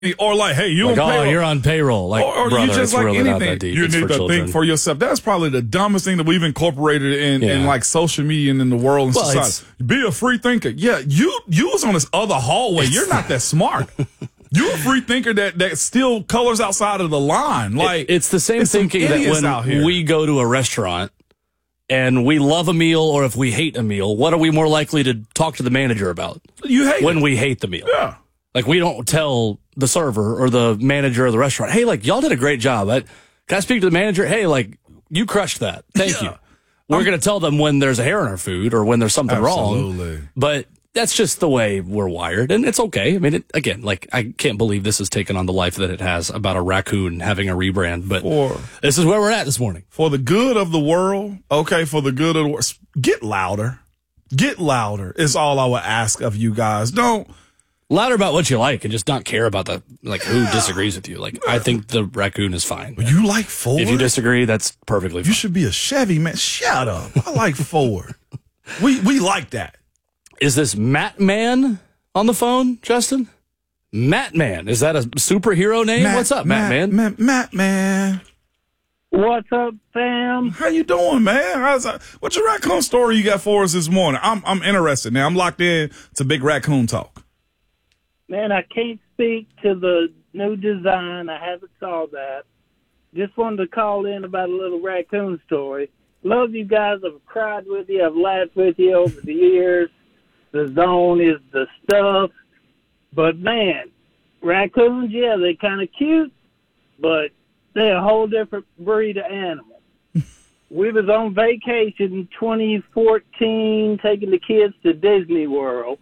Or like, hey, you like, on payroll. You're on payroll. Like, or brother, you just it's like really anything. not that deep. You It's need for to children. think for yourself. That's probably the dumbest thing that we've incorporated in like social media and in the world and society. Be a free thinker. Yeah, you was on this other hallway. You're not that smart. You're a free thinker that still colors outside of the line. Like it's the same thinking that when we go to a restaurant and we love a meal or if we hate a meal, what are we more likely to talk to the manager about? When we hate the meal. Yeah. Like, we don't tell the server or the manager of the restaurant, hey, like, y'all did a great job. Can I speak to the manager? Hey, like, you crushed that. Thank you. We're going to tell them when there's a hair in our food or when there's something wrong. But that's just the way we're wired, and it's okay. I mean, again, like, I can't believe this has taken on the life that it has about a raccoon having a rebrand, but this is where we're at this morning. For the good of the world, for the good of the world, get louder. Get louder is all I would ask of you guys. Louder about what you like and just not care about who disagrees with you. Like, I think the raccoon is fine. You like Ford? If you disagree, that's perfectly fine. You should be a Chevy, man. Shut up. I like Ford. We like that. Is this Matt Man on the phone, Justin? Matt Man. Is that a superhero name? What's up, Matt Man? Matt Man. What's up, fam? How you doing, man? What's your raccoon story you got for us this morning? I'm interested now. I'm locked in to big raccoon talk. Man, I can't speak to the new design. I haven't saw that. Just wanted to call in about a little raccoon story. Love you guys. I've cried with you. I've laughed with you over the years. The zone is the stuff. But, man, raccoons, yeah, they're kind of cute, but they're a whole different breed of animal. We was on vacation in 2014 taking the kids to Disney World.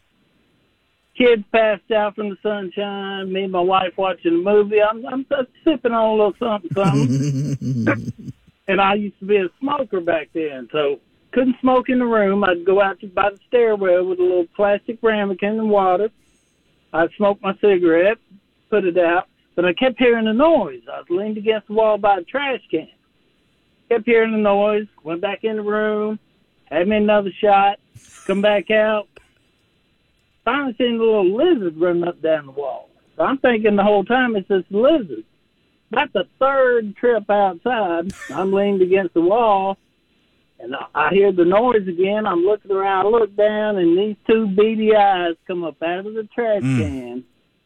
Kids passed out from the sunshine. Me and my wife watching a movie. I'm sipping on a little something. And I used to be a smoker back then, so couldn't smoke in the room. I'd go out by the stairwell with a little plastic ramekin and water. I'd smoke my cigarette, put it out, but I kept hearing the noise. I was leaned against the wall by a trash can. Kept hearing the noise, went back in the room, had me another shot, come back out. Finally seen a little lizard running up down the wall. So I'm thinking the whole time it's this lizard. About the third trip outside, I'm leaned against the wall, and I hear the noise again. I'm looking around, I look down, and these two beady eyes come up out of the trash can.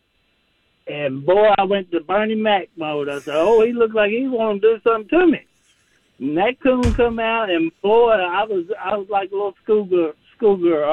And, boy, I went to Bernie Mac mode. I said, he looked like he wanted to do something to me. And that coon come out, and, boy, I was like a little schoolgirl.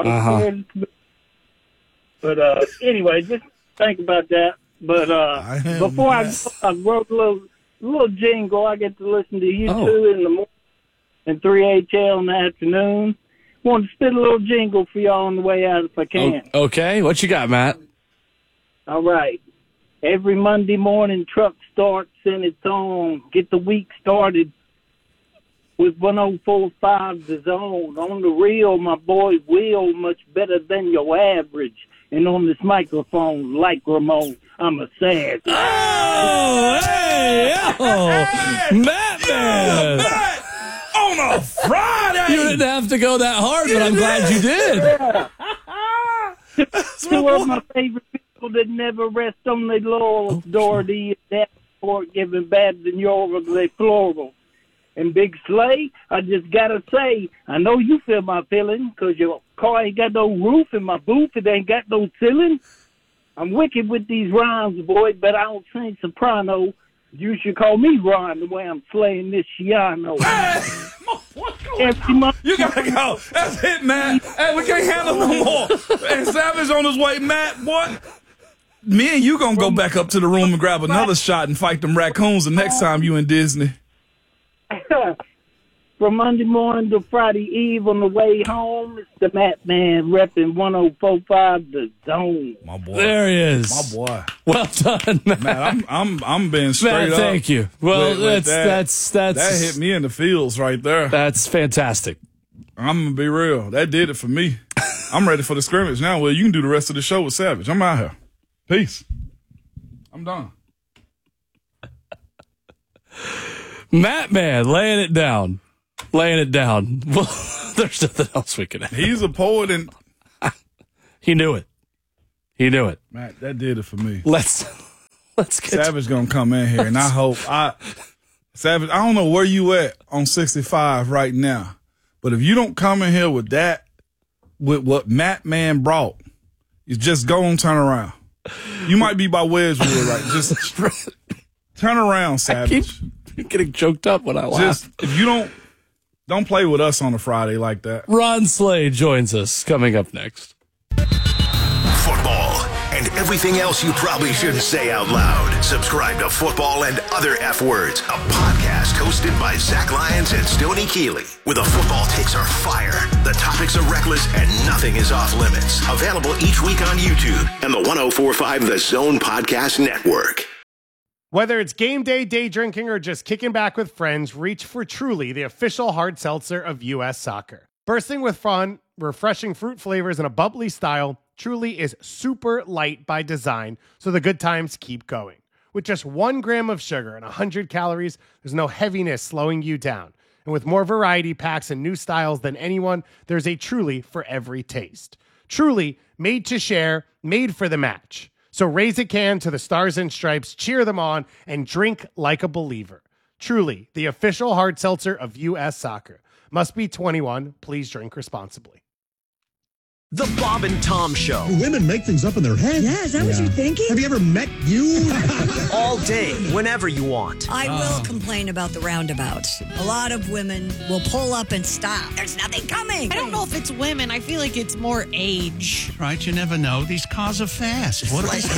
But anyway, just think about that. But before I wrote a little jingle. I get to listen to you two in the morning and 3HL in the afternoon. Want to spit a little jingle for y'all on the way out if I can. Okay, what you got, Matt? All right. Every Monday morning, truck starts in its own. Get the week started with 104.5 The Zone. On the reel, my boy Will, much better than your average. And on this microphone, like Ramon, I'm a sad. Oh, hey, Matt Man. On a Friday. You didn't have to go that hard, but I'm glad you did. Yeah. Two of my favorite people that never rest on their laurels, Doherty and Davenport, giving Babs and Yorville they floral. And Big Slay, I just got to say, I know you feel my feeling because your car ain't got no roof and my booth, it ain't got no ceiling. I'm wicked with these rhymes, boy, but I don't sing soprano. You should call me Ron the way I'm slaying this Shiano. You gotta go. That's it, man. Hey, we can't handle no more. And Savage on his way, Matt. What? Me and you gonna go back up to the room and grab another shot and fight them raccoons the next time you in Disney. From Monday morning to Friday Eve on the way home, it's the Matt Man repping 104.5 The Zone. My boy. There he is. My boy. Well done, Matt. Matt, I'm being straight Matt, up. thank you. Well, with that's that hit me in the feels right there. That's fantastic. I'm gonna be real. That did it for me. I'm ready for the scrimmage now. Well, you can do the rest of the show with Savage. I'm out here. Peace. I'm done. Matt Man, laying it down. Laying it down. Well, there's nothing else we can add. He's a poet and he knew it. He knew it. Matt, that did it for me. Let's Savage going to come in here, and I hope Savage, I don't know where you at on 65 right now, but if you don't come in here with that, with what Matt Man brought, you just go and turn around. You might be by Wedgwood, right? Just turn around, Savage. I keep getting choked up when I laugh. Just, if you don't play with us on a Friday like that. Ron Slade joins us coming up next. Football and everything else you probably shouldn't say out loud. Subscribe to Football and Other F Words, a podcast hosted by Zach Lyons and Stoney Keeley, where the football takes are fire, the topics are reckless, and nothing is off limits. Available each week on YouTube and the 104.5 The Zone Podcast Network. Whether it's game day, day drinking, or just kicking back with friends, reach for Truly, the official hard seltzer of U.S. Soccer. Bursting with fun, refreshing fruit flavors, and a bubbly style, Truly is super light by design, so the good times keep going. With just 1 gram of sugar and 100 calories, there's no heaviness slowing you down. And with more variety packs and new styles than anyone, there's a Truly for every taste. Truly, made to share, made for the match. So raise a can to the Stars and Stripes, cheer them on, and drink like a believer. Truly, the official hard seltzer of U.S. Soccer. Must be 21. Please drink responsibly. The Bob and Tom Show. Women make things up in their head. Yeah, is that what you're thinking? Have you ever met you? All day, whenever you want. I will complain about the roundabouts. A lot of women will pull up and stop. There's nothing coming. I don't know if it's women. I feel like it's more age. Right, you never know. These cars are fast. What they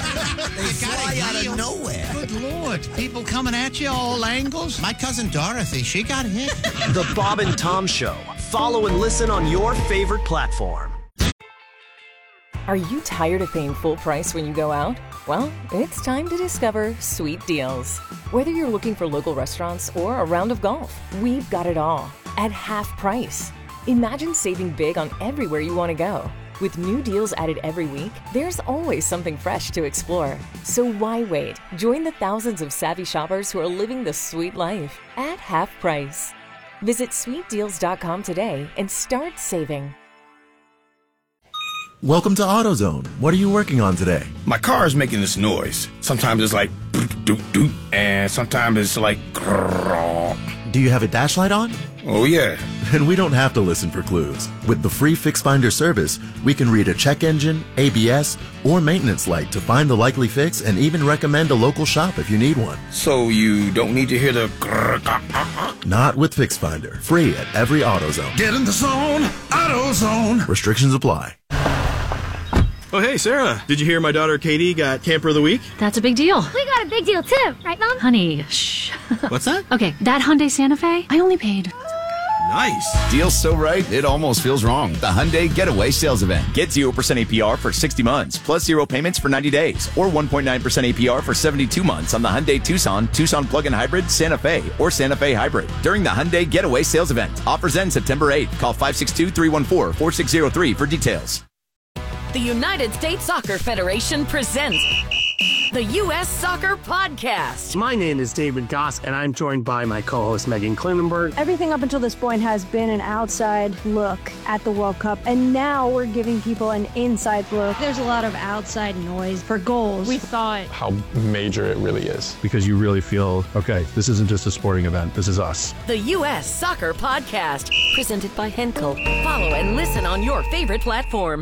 fly out of nowhere. Good Lord. People coming at you all angles. My cousin Dorothy, she got hit. The Bob and Tom Show. Follow and listen on your favorite platform. Are you tired of paying full price when you go out? Well, it's time to discover Sweet Deals. Whether you're looking for local restaurants or a round of golf, we've got it all at half price. Imagine saving big on everywhere you want to go. With new deals added every week, there's always something fresh to explore. So why wait? Join the thousands of savvy shoppers who are living the sweet life at half price. Visit sweetdeals.com today and start saving. Welcome to AutoZone. What are you working on today? My car is making this noise. Sometimes it's like doot doot, and sometimes it's like grrr. Do you have a dash light on? Oh yeah. Then we don't have to listen for clues. With the free Fix Finder service, we can read a check engine, ABS, or maintenance light to find the likely fix and even recommend a local shop if you need one. So you don't need to hear the grrr. Not with Fix Finder. Free at every AutoZone. Get in the zone, AutoZone. Restrictions apply. Oh, hey, Sarah. Did you hear my daughter Katie got Camper of the Week? That's a big deal. We got a big deal, too. Right, Mom? Honey, shh. What's that? Okay, that Hyundai Santa Fe, I only paid. Nice. Deal's so right, it almost feels wrong. The Hyundai Getaway Sales Event. Get 0% APR for 60 months, plus 0 payments for 90 days, or 1.9% APR for 72 months on the Hyundai Tucson, Tucson Plug-in Hybrid, Santa Fe, or Santa Fe Hybrid. During the Hyundai Getaway Sales Event. Offers end September 8th. Call 562-314-4603 for details. The United States Soccer Federation presents the U.S. Soccer Podcast. My name is David Goss, and I'm joined by my co-host, Megan Klinenberg. Everything up until this point has been an outside look at the World Cup, and now we're giving people an inside look. There's a lot of outside noise for goals. We thought how major it really is. Because you really feel, okay, this isn't just a sporting event, this is us. The U.S. Soccer Podcast, presented by Henkel. Follow and listen on your favorite platform.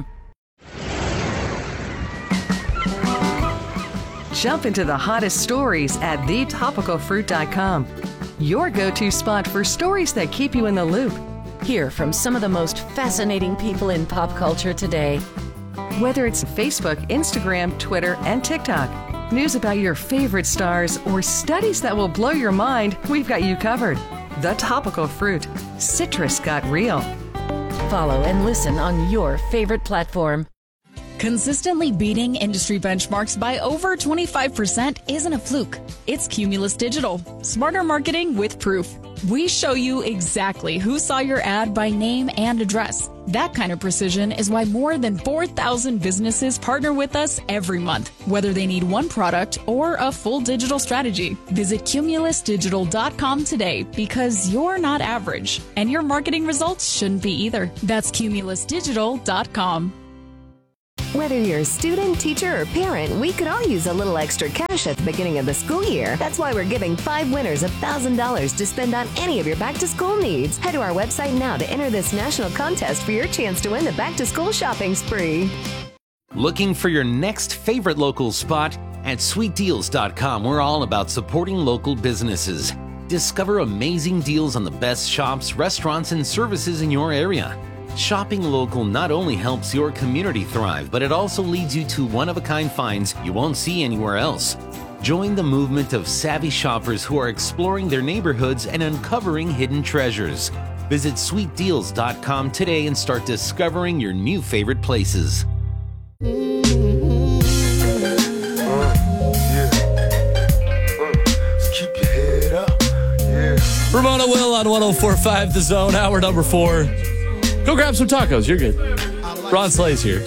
Jump into the hottest stories at thetopicalfruit.com. Your go-to spot for stories that keep you in the loop. Hear from some of the most fascinating people in pop culture today. Whether it's Facebook, Instagram, Twitter, and TikTok, news about your favorite stars, or studies that will blow your mind, we've got you covered. The Topical Fruit. Citrus got real. Follow and listen on your favorite platform. Consistently beating industry benchmarks by over 25% isn't a fluke. It's Cumulus Digital. Smarter marketing with proof. We show you exactly who saw your ad by name and address. That kind of precision is why more than 4,000 businesses partner with us every month, whether they need one product or a full digital strategy. Visit cumulusdigital.com today, because you're not average, and your marketing results shouldn't be either. That's cumulusdigital.com. Whether you're a student, teacher, or parent, we could all use a little extra cash at the beginning of the school year. That's why we're giving 5 winners $1,000 to spend on any of your back-to-school needs. Head to our website now to enter this national contest for your chance to win the back-to-school shopping spree. Looking for your next favorite local spot? At sweetdeals.com, we're all about supporting local businesses. Discover amazing deals on the best shops, restaurants, and services in your area. Shopping local not only helps your community thrive, but it also leads you to one-of-a-kind finds you won't see anywhere else. Join the movement of savvy shoppers who are exploring their neighborhoods and uncovering hidden treasures. Visit sweetdeals.com today and start discovering your new favorite places. Ramona Will on 104.5 The Zone, hour number 4. Go grab some tacos. You're good. Ron Slay's here.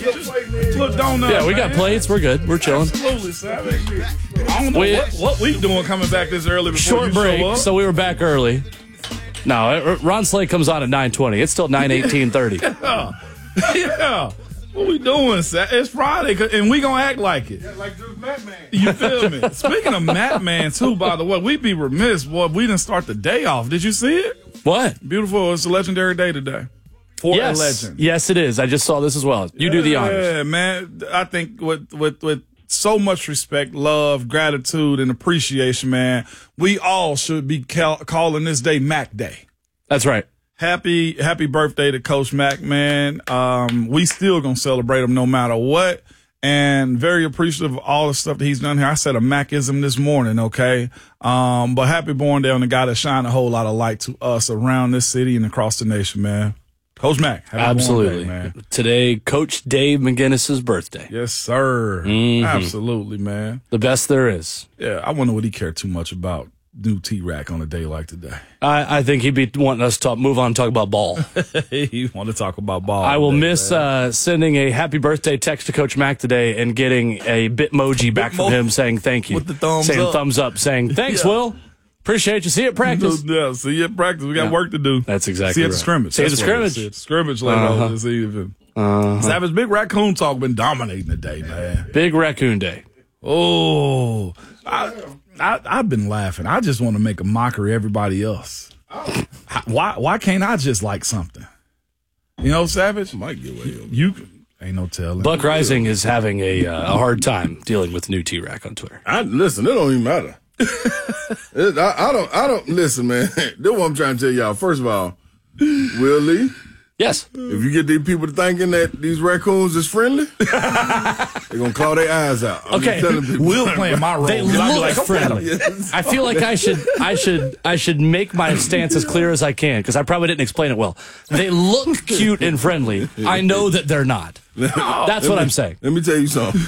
Yeah, we got plates. We're good. We're chilling. Absolutely, Savage. I don't know what we doing coming back this early before short you break, show up. so we were back early. No, Ron Slay comes on at 9:20. It's still 9:18:30. Yeah. What we doing, Sav? It's Friday, and we gonna act like it. Yeah, like Drew Matt Man. You feel me? Speaking of Matt Man, too, by the way, we'd be remiss, boy, if we didn't start the day off. Did you see it? What? Beautiful. It's a legendary day today. For a legend. Yes, it is. I just saw this as well. You do the honors. Yeah, man. I think with so much respect, love, gratitude, and appreciation, man, we all should be calling this day Mac Day. That's right. Happy birthday to Coach Mac, man. We still gonna celebrate him no matter what. And very appreciative of all the stuff that he's done here. I said a Macism this morning, okay? But happy born day on the guy that shined a whole lot of light to us around this city and across the nation, man. Coach Mac, happy Absolutely. born day, man. Today, Coach Dave McGinnis's birthday. Yes, sir. Mhm. Absolutely, man. The best there is. Yeah, I wonder what he cared too much about new T-Rack on a day like today. I think he'd be wanting us to move on and talk about ball. He want to talk about ball. I will today, miss sending a happy birthday text to Coach Mac today and getting a Bitmoji back from him saying thank you. With the thumbs saying up. thumbs up, saying thanks, Yeah. Will. Appreciate you. See you at practice. Yeah, see you at practice. We got work to do. That's exactly See you at right. the scrimmage. See you at the That's what it is. scrimmage. See you at the scrimmage later on this evening. Savage, Big Raccoon Talk been dominating today, man. Big Raccoon Day. Oh, I've been laughing. I just want to make a mockery of everybody else. Why can't I just like something? You know, Savage? Might get away. You ain't no telling. Buck Rising is having a hard time dealing with new T-Rack on Twitter. Listen, it don't even matter. I don't listen, man. This is what I'm trying to tell y'all. First of all, Will Lee. Yes. If you get these people to thinking that these raccoons is friendly, they're gonna claw their eyes out. I'm Okay. just telling people. Will playing my role. They I'll be look like, friendly. Yes. I feel like I should make my stance as clear as I can because I probably didn't explain it well. They look cute and friendly. I know that they're not. That's what I'm saying. Let me tell you something.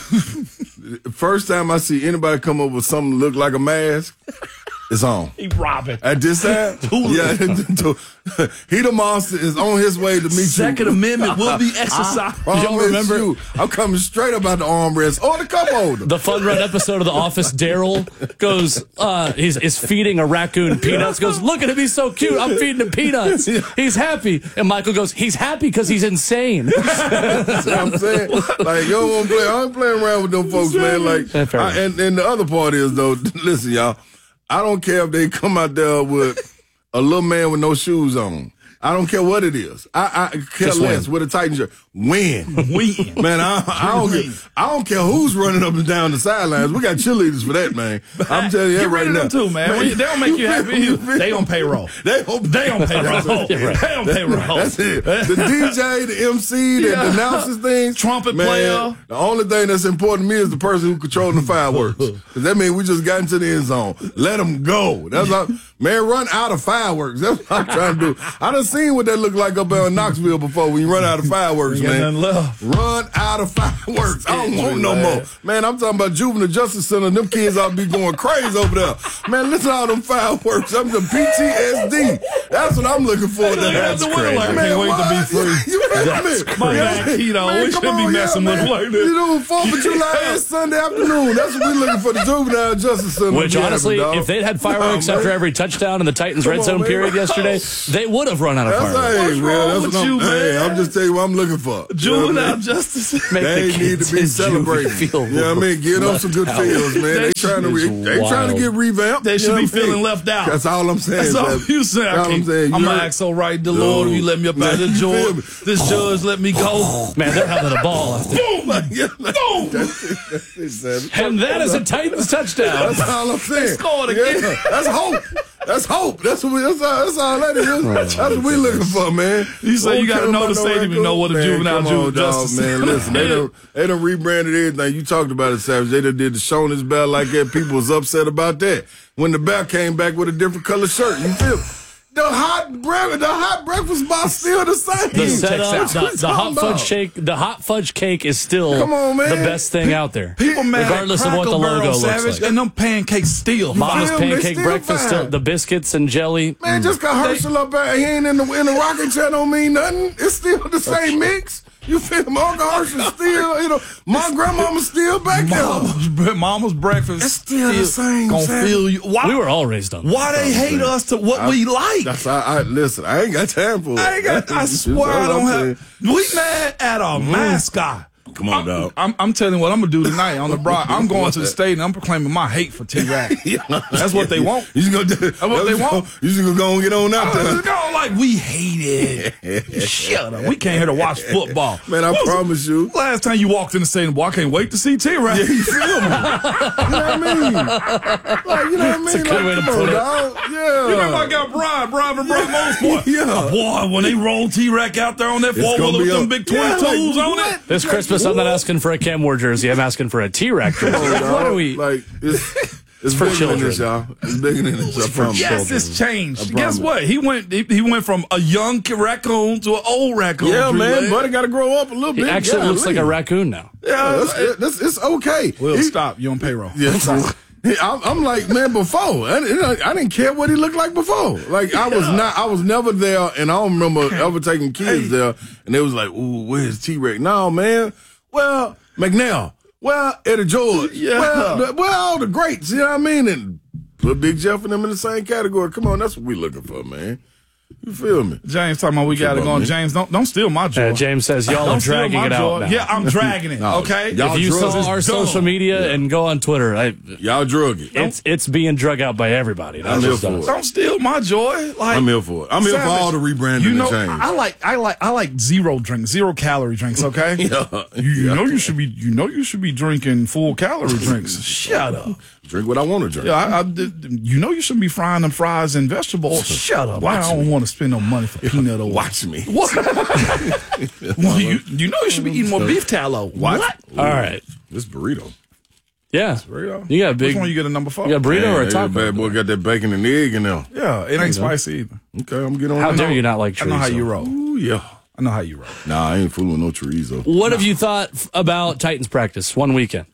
First time I see anybody come up with something that look like a mask, it's on. He robbing. At this time, yeah, he the monster is on his way to meet you. Second Amendment will be exercised. Y'all remember? You, I'm coming straight up out the armrest or the cup holder. The Fun Run episode of The Office, Daryl goes, he's feeding a raccoon peanuts, goes, look at him, he's so cute, I'm feeding him peanuts. He's happy. And Michael goes, he's happy because he's insane. That's what I'm saying. Like, yo, don't play. I ain't playing around with them folks, man. Like, and the other part is, though, listen, y'all, I don't care if they come out there with a little man with no shoes on. I don't care what it is. I care Just less win. with a Titan shirt. Win. Man, I don't care who's running up and down the sidelines. We got cheerleaders for that, man. I'm telling you that Get right rid of now. them too, man. They don't make you happy. They on payroll. They on payroll. Yeah, right. They on payroll. That's it. The DJ, the MC, the announces things. Trumpet man, player. The only thing that's important to me is the person who controlling the fireworks. Because that means we just got into the end zone. Let them go. That's all. Man, run out of fireworks. That's what I'm trying to do. I done seen what that look like up there in Knoxville before when you run out of fireworks, man. Run out of fireworks. I don't want no more. Man, I'm talking about Juvenile Justice Center. Them kids ought to be going crazy over there. Man, listen to all them fireworks. I'm the PTSD. That's what I'm looking for. That's crazy. I can't wait to be free. You feel me? My bad, Keto. We shouldn't be messing with them like this. You know, 4th of July is Sunday afternoon. That's what we're looking for, the Juvenile Justice Center. Which, honestly, if they'd had fireworks after every touchdown touchdown in the Titans red zone period yesterday, they would have run out of fireworks. Hey, man, that's what I'm just telling you what I'm looking for. Juvenile justice. They need to be celebrating. You know what I mean? Give them some good feels, man. They trying to get revamped. They should be feeling left out. That's all I'm saying. That's all you saying. I'm going to act so right, the Lord, you let me up out of the joint. This judge let me go. Man, they're having a ball out there. Boom! Boom! And that is a Titans touchdown. That's all I'm saying. They scored again. Yeah, that's hope. That's hope. That's all that is. That's what we looking for, man. You say you got to know the stadium and know what a juvenile justice. Man, listen, they done rebranded everything. You talked about it, Savage. They done did the Shoney's bell like that. People was upset about that. When the bell came back with a different color shirt, you feel me? The hot breakfast bar still the same. The setup, the hot fudge cake is still the best thing out there. People mad regardless of what the logo looks like. And them pancakes still. Mama's pancake breakfast, still, the biscuits and jelly. Man, just got Herschel up there. He ain't in the rocking chair. Don't mean nothing. It's still the same mix. You feel me? Uncle Herschel still, my grandmama's still back there. Mama's breakfast. It's still the same. Gonna feel you. Why, we were all raised on. Why they hate us to what we like? Listen, I ain't got time for it. I swear I don't have. We mad at a mascot. Come on, dog. I'm telling you what I'm gonna do tonight on the broad. I'm going to the state and I'm proclaiming my hate for T-Rack. That's what they want. You just gonna do. That's what they want. You just gonna go and get on out there. Just go like we hate it. Shut up. We came here to watch football. Man, I promise you. Last time you walked in the stadium, boy, I can't wait to see T-Rack. Yeah, you feel me? You know what I mean? Like, you know what I mean? It's a good way to put it. Yeah. You remember I got Brian from Brian Motorsport? Yeah. Boy, when they roll T-Rack out there on that 4-wheeler with them big 22s on it. This Christmas, I'm not asking for a Kenmore jersey. I'm asking for a T-Rack jersey. What are we? Like, it's for bigger children. than this, y'all. It's bigger than this. I promise. Yes, it's changed. Guess what? He went from a young raccoon to an old raccoon. Yeah, man. Buddy got to grow up a little bit. He actually looks like a raccoon now. Yeah, it's okay. Will, stop. You on payroll. Yeah, I'm like, man, before I didn't care what he looked like before. Like I was never there, and I don't remember ever taking kids there, and they was like, "Ooh, where's T-Rex?" No, man. Well, McNair. Well, Eddie George. Yeah. Well, all the greats. You know what I mean? And put Big Jeff and them in the same category. Come on, that's what we looking for, man. You feel me? James talking about we got to go on. James, don't steal my joy. James says y'all are dragging it out now. Yeah, I'm dragging it. Okay. If you saw our social media and go on Twitter, y'all drug it. It's being drug out by everybody. I'm here for it. Don't steal my joy. Like, I'm here for it. I'm here for all the rebranding and change. I like zero calorie drinks. Okay. You know you should be drinking full calorie drinks. Shut up. Drink what I want to drink. Yeah, you know you shouldn't be frying them fries and vegetables. Shut up. I don't want to spend no money for peanut oil. Watch me. What? Well, you know you should be eating more beef tallow. What? All right. This burrito. Yeah. Burrito? You got a big. Which one you get a number 4? You got a burrito or a taco? Bad boy got that bacon and egg in there. Yeah, it ain't spicy either. Okay, I'm getting on. How dare you not like chorizo? I know how you roll. Ooh, yeah. I know how you roll. Nah, I ain't fooling with no chorizo. What have you thought about Titans practice one weekend?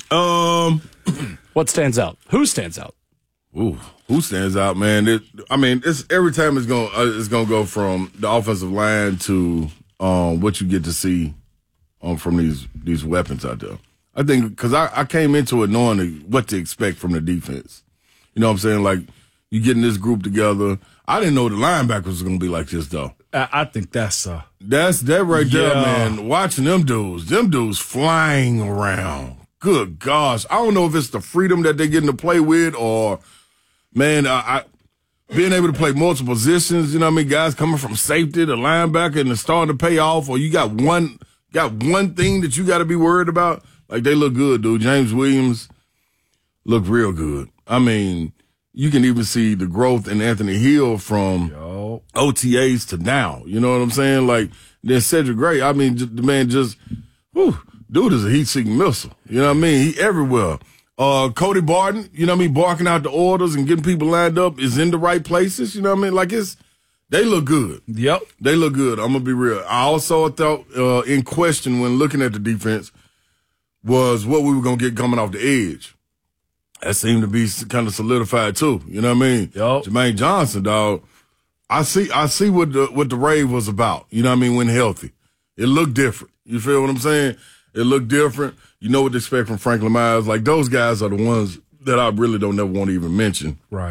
What stands out? Who stands out? Ooh, who stands out, man? It's every time it's gonna go from the offensive line to what you get to see from these weapons out there. I think because I came into it knowing what to expect from the defense. You know what I'm saying? Like you getting this group together. I didn't know the linebackers was gonna be like this though. I think that's that right there, man. Watching them dudes flying around. Good gosh. I don't know if it's the freedom that they're getting to play with or, man, being able to play multiple positions, you know what I mean? Guys coming from safety to linebacker and it's starting to pay off, or you got one thing that you got to be worried about. Like, they look good, dude. James Williams looked real good. I mean, you can even see the growth in Anthony Hill from OTAs to now. You know what I'm saying? Like, then Cedric Gray, I mean, the man just, whew. Dude is a heat-seeking missile. You know what I mean? He everywhere. Cody Barton, you know what I mean, barking out the orders and getting people lined up is in the right places. You know what I mean? Like, they look good. Yep. They look good. I'm going to be real. I also thought in question when looking at the defense was what we were going to get coming off the edge. That seemed to be kind of solidified, too. You know what I mean? Yep. Jermaine Johnson, dog, I see what the rave was about. You know what I mean? When healthy. It looked different. You feel what I'm saying? It looked different. You know what to expect from Franklin Myers. Like, those guys are the ones that I really don't never want to even mention. Right.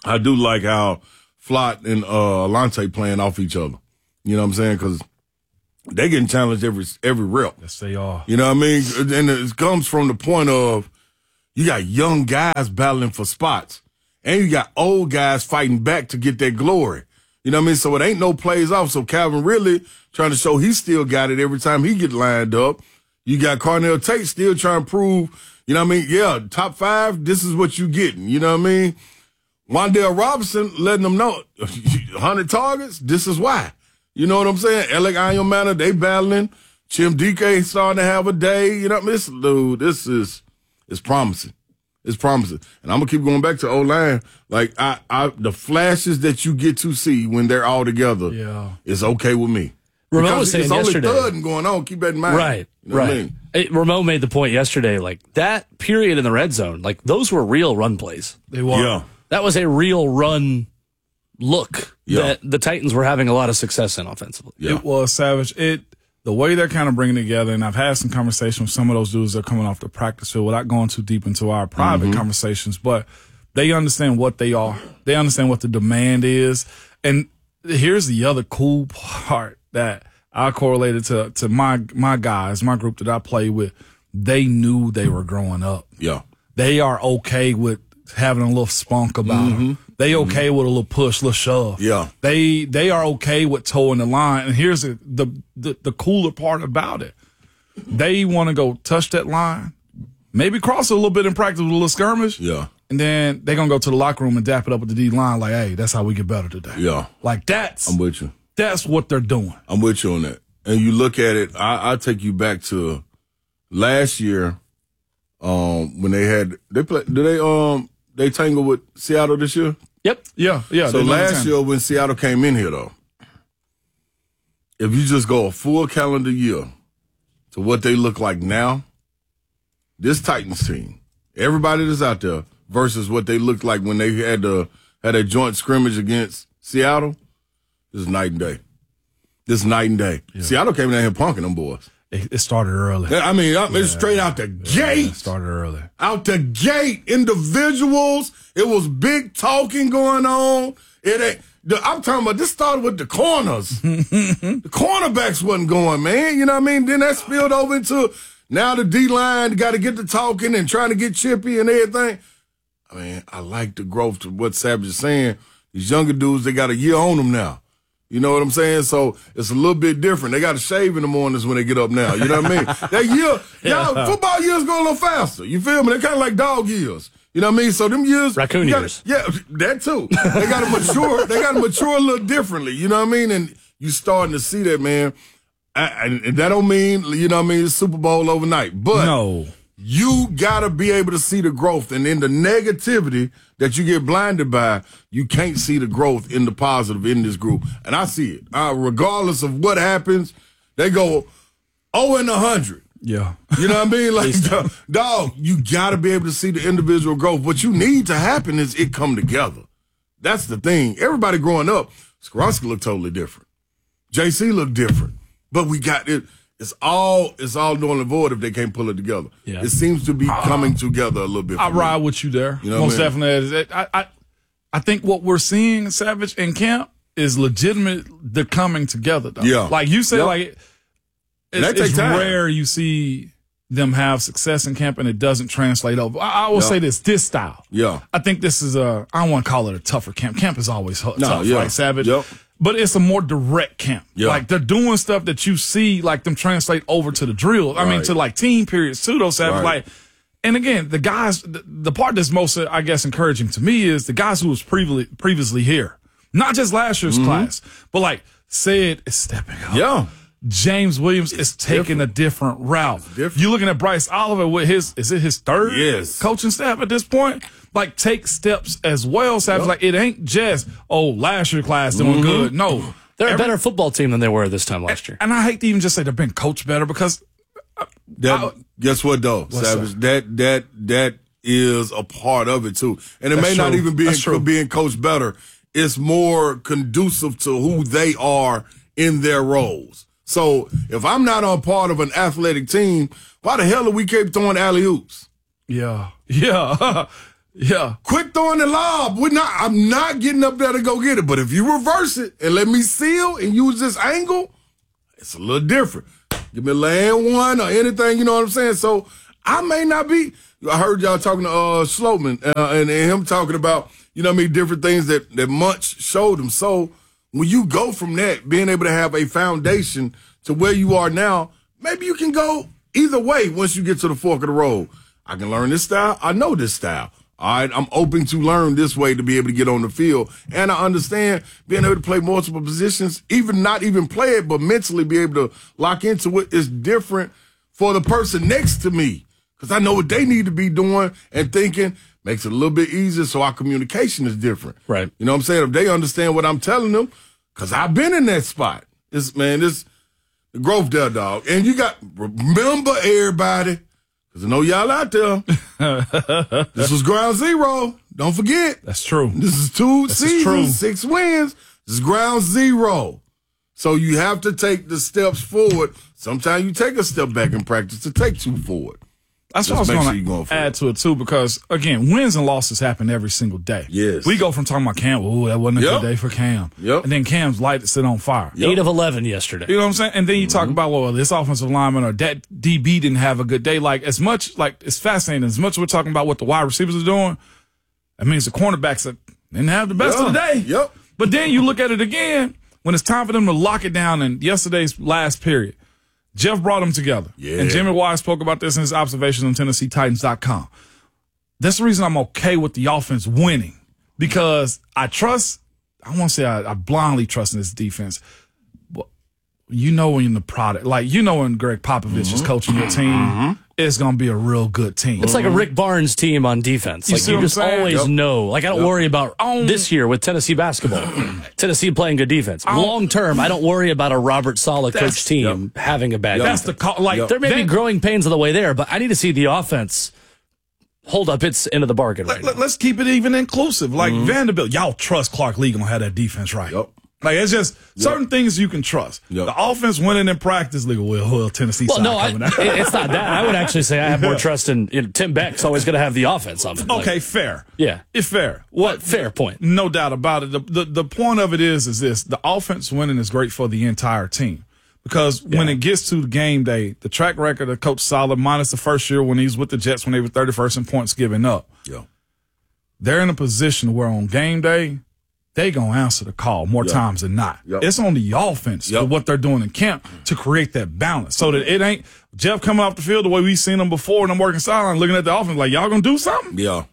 I do like how Flott and Alante playing off each other. You know what I'm saying? Because they getting challenged every rep. Yes, they are. You know what I mean? And it comes from the point of you got young guys battling for spots, and you got old guys fighting back to get that glory. You know what I mean? So it ain't no plays off. So Calvin really trying to show he still got it every time he get lined up. You got Carnell Tate still trying to prove, you know what I mean? Yeah, top 5, this is what you getting. You know what I mean? Wan'Dale Robinson letting them know, 100 targets, this is why. You know what I'm saying? Alec Iron Manor, they battling. Chim DK starting to have a day. You know what I mean? This is promising. It's promising. And I'm going to keep going back to O-line. Like, the flashes that you get to see when they're all together is okay with me. Ramon was saying yesterday. It's only thudding going on. Keep that in mind. Right, you know what I mean? Ramon made the point yesterday, like, that period in the red zone, like, those were real run plays. They were. Yeah. That was a real run look that the Titans were having a lot of success in offensively. Yeah. It was Savage. The way they're kind of bringing together, and I've had some conversations with some of those dudes that are coming off the practice field without going too deep into our private conversations, but they understand what they are. They understand what the demand is. And here's the other cool part that I correlated to my guys, my group that I play with. They knew they were growing up. Yeah. They are okay with having a little spunk about them. They okay with a little push, little shove. Yeah. They are okay with towing the line. And here's the cooler part about it. They want to go touch that line, maybe cross it a little bit in practice with a little skirmish. Yeah. And then they're going to go to the locker room and dap it up with the D line like, hey, that's how we get better today. Yeah. Like I'm with you. That's what they're doing. I'm with you on that. And you look at it, I take you back to last year, when they tangled with Seattle this year? Yep. Yeah. So last year when Seattle came in here, though, if you just go a full calendar year to what they look like now, this Titans team, everybody that's out there versus what they looked like when they had a joint scrimmage against Seattle, this is night and day. Yeah. Seattle came down here punking them boys. It started early. I mean, it's straight out the gate. It started early. Out the gate, individuals. It was big talking going on. I'm talking about this started with the corners. The cornerbacks wasn't going, man. You know what I mean? Then that spilled over into now the D-line got to get to talking and trying to get chippy and everything. I mean, I like the growth to what Savage is saying. These younger dudes, they got a year on them now. You know what I'm saying? So it's a little bit different. They got to shave in the mornings when they get up now. You know what I mean? That year, y'all, football years go a little faster. You feel me? They're kind of like dog years. You know what I mean? So them years. Raccoon years. Yeah, that too. They got to mature. They got to mature a little differently. You know what I mean? And you starting to see that, man. And that don't mean, you know what I mean, it's Super Bowl overnight. But no. You got to be able to see the growth. And in the negativity that you get blinded by, you can't see the growth in the positive in this group. And I see it. Regardless of what happens, they go 0-100. Yeah. You know what I mean? Like, dog, you got to be able to see the individual growth. What you need to happen is it come together. That's the thing. Everybody growing up, Skoronski looked totally different. JC looked different. But we got it. It's all null and void if they can't pull it together. Yeah. It seems to be coming together a little bit. I ride with you there. You know most what I mean? definitely. I think what we're seeing, Savage, in camp is legitimate. They're coming together, though. Yeah. Like you say, like it's time. rare you see them have success in camp and it doesn't translate over. I will say this style. Yeah. I think this is I don't want to call it a tougher camp. Camp is always tough, yeah. right, Savage? Yep. But it's a more direct camp. Yeah. Like they're doing stuff that you see, like them translate over to the drill. I mean, to like team periods, too, though, Savage. Right. Like, and again, the guys, the part that's most, I guess, encouraging to me is the guys who was previously here. Not just last year's class, but like Sid is stepping up. Yeah. James Williams is taking a different route. You're looking at Bryce Oliver with is it his third coaching staff at this point? Like, take steps as well, Savage. Like, it ain't just, last year's class doing good. No. They're a better football team than they were this time last year. And I hate to even just say they've been coached better because guess what, though, Savage? That is a part of it, too. And it may not even be being coached better. It's more conducive to who they are in their roles. So if I'm not on part of an athletic team, why the hell do we keep throwing alley-oops? Yeah. Yeah. Yeah. Quit throwing the lob. I'm not getting up there to go get it. But if you reverse it and let me seal and use this angle, it's a little different. Give me a land one or anything, you know what I'm saying? So I may not be. I heard y'all talking to Sloatman and him talking about, you know what I mean, different things that Munch showed him. So when you go from that, being able to have a foundation to where you are now, maybe you can go either way once you get to the fork of the road. I can learn this style. I know this style. All right, I'm open to learn this way to be able to get on the field. And I understand being able to play multiple positions, not even play it, but mentally be able to lock into it is different for the person next to me. Because I know what they need to be doing and thinking makes it a little bit easier, so our communication is different. Right. You know what I'm saying? If they understand what I'm telling them, because I've been in that spot. This the growth there, dog. And you got, remember everybody, because I know y'all out there. This was ground zero. Don't forget. That's true. This is 2 seasons, 6 wins. This is ground zero. So you have to take the steps forward. Sometimes you take a step back in practice to take 2 forward. That's what I was going to add to it, too, because, again, wins and losses happen every single day. Yes. We go from talking about Cam, that wasn't a good day for Cam. Yep. And then Cam's light set on fire. 8 of 11 yesterday. You know what I'm saying? And then you talk about, this offensive lineman or that DB didn't have a good day. It's fascinating. As much as we're talking about what the wide receivers are doing, that means the cornerbacks didn't have the best of the day. Yep. But then you look at it again, when it's time for them to lock it down in yesterday's last period. Jeff brought them together. Yeah. And Jimmy Wise spoke about this in his observations on TennesseeTitans.com. That's the reason I'm okay with the offense winning, because I won't say I blindly trust in this defense. But you know when you're the product, when Greg Popovich is coaching your team, it's going to be a real good team. It's like a Rick Barnes team on defense. You just always know. I don't worry about this year with Tennessee basketball. Tennessee playing good defense. Long term, I don't worry about a Robert Saleh coach team having a bad defense. There may be growing pains on the way there, but I need to see the offense hold up its end of the bargain right now. Let's keep it even inclusive. Vanderbilt, y'all trust Clark Lee going to have that defense right. Yep. It's just certain things you can trust. Yep. The offense winning in practice, Tennessee side coming out. It's not that. I would actually say I have more trust in Tim Beck's always going to have the offense on him. Okay, fair. Yeah. It's fair. Fair point. No doubt about it. The point of it is this. The offense winning is great for the entire team. Because when it gets to the game day, the track record of Coach Saleh, minus the first year when he was with the Jets when they were 31st in points given up, they're in a position where on game day, they going to answer the call more times than not. It's on the offense for what they're doing in camp to create that balance so that it ain't Jeff coming off the field the way we've seen him before and I'm working sideline looking at the offense like, y'all going to do something? Yeah.